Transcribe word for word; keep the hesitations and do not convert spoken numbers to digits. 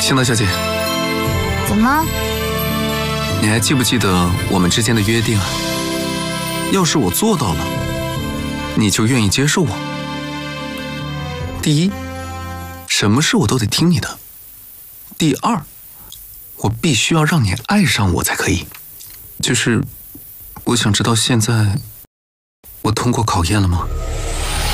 星岛小姐， 怎么？ 你还记不记得我们之间的约定啊？要是我做到了，你就愿意接受我。第一，什么事我都得听你的。第二，我必须要让你爱上我才可以。就是，我想知道现在我通过考验了吗？